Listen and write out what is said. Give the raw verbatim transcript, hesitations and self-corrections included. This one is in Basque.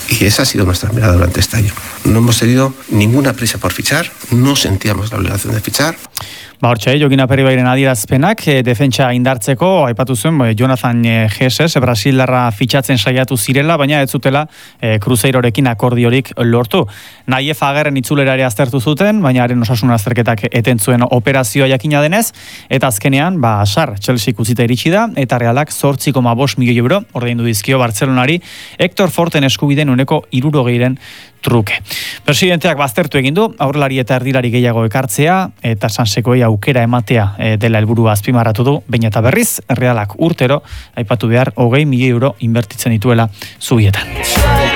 Y esa ha sido nuestra mirada durante este año. No hemos tenido ninguna prisa por fichar, no sentíamos la obligación de fichar. Ba, hortxe, Jokin Aperribairen adierazpenak, e, defentsa indartzeko, aipatu zuen, e, Jonathan Jesus, e, Brasildarra fitxatzen saiatu zirela, baina ez zutela e, Cruzeirorekin akordiorik lortu. Naief Agerren itzulera ere aztertu zuten, baina haren osasun azterketak eten zuen operazioa jakina denez, eta azkenean, ba, sar, Chelsea utzita iritsi da, eta Realak zortzi koma bost milioi euro ordaindu dizkio Bartzelonari, Hector Forten eskubideen uneko hirurogeiren truke. Presidenteak baztertu egin du, aurrelari eta erdilari gehiago ekartzea, eta Sansekoei aukera ematea e, dela helburua azpimarratu du, baina eta berriz, Realak urtero, aipatu behar, hogei milioi euro inbertitzen dituela zubietan.